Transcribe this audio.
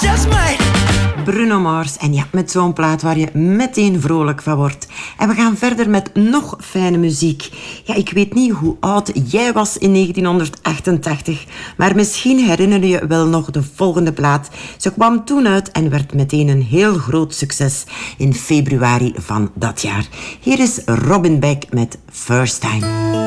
just might. Bruno Mars. En ja, met zo'n plaat waar je meteen vrolijk van wordt. En we gaan verder met nog fijne muziek. Ja, ik weet niet hoe oud jij was in 1988, maar misschien herinner je wel nog de volgende plaat. Ze kwam toen uit en werd meteen een heel groot succes in februari van dat jaar. Hier is Robin Beck met First Time.